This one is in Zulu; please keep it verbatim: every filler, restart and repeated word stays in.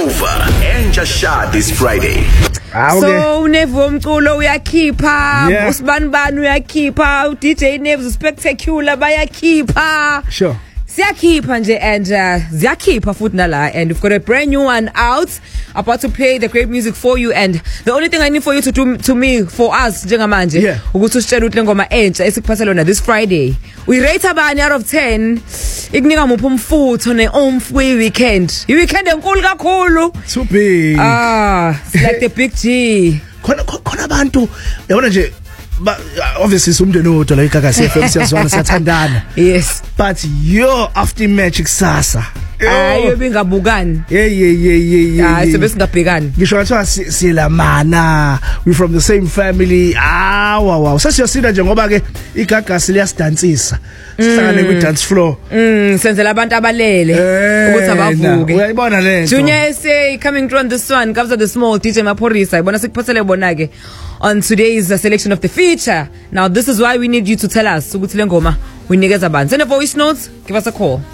Hoover Enja Shah this Friday. Ah, okay. So Nevo umculo uyakhipha, Yeah. usibanibani uyakhipha, D J Nevo Spectacular bayakhipha. Sure. Siyakhipha nje and uh, ziyakhipha futhi nala, and we've got a brand new one out, about to play the great music for you. And the only thing I need for you to do to me, for us njengamanje, Yeah. ukuthi usitshele ukuthi lengoma entsha esikuphatha lona this Friday. We rate abani out of ten, ikunika muphi umfutho ne umf we weekend. I weekend enkulu kakhulu. Too big. Ah, it's like the big G. Khona khona abantu yabona nje ba obviously umndeni wodwa la eGagasi F M siyazwana siyathandana. Yes. But yo after match kusasa. Ayo bingabukani. Yeah yeah yeah yeah yeah. Ah, sobe singabhekani. Ngisho ngathiwa silamana, we from the same family. Ah wow wow. Sasiyosina nje ngoba ke iGagasi liyasidansisa. Sihlangane ku dance floor. Mm, senzela abantu abalele ukuthi abavuke. Uyayibona lento. Junior S A coming through on this one, comes the small D J Maphorisa. Ibona sikuphathele bona ke on today's uh, selection of the feature. Now this is why we need you to tell us ukuthi lengoma uyinikeza bani. Send a voice note, give us a call.